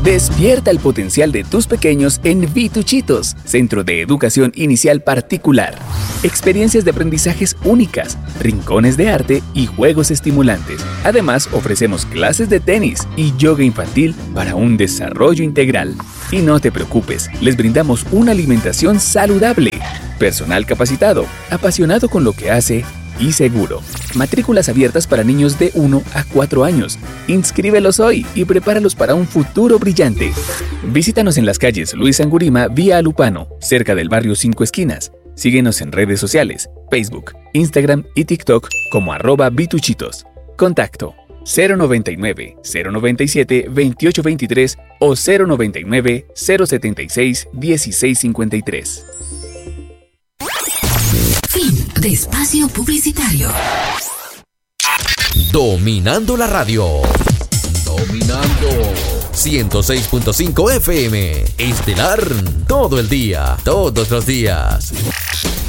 Despierta el potencial de tus pequeños en Vituchitos, Centro de Educación Inicial Particular. Experiencias de aprendizajes únicas, rincones de arte y juegos estimulantes. Además, ofrecemos clases de tenis y yoga infantil para un desarrollo integral. Y no te preocupes, les brindamos una alimentación saludable, personal capacitado, apasionado con lo que hace y seguro. Matrículas abiertas para niños de 1 a 4 años. Inscríbelos hoy y prepáralos para un futuro brillante. Visítanos en las calles Luis Angurima vía Alupano, cerca del barrio 5 Esquinas. Síguenos en redes sociales, Facebook, Instagram y TikTok como @Vituchitos. Contacto 099-097-2823 o 099-076-1653. Fin de espacio publicitario. Dominando la radio. Dominando. 106.5 FM. Estelar todo el día, todos los días.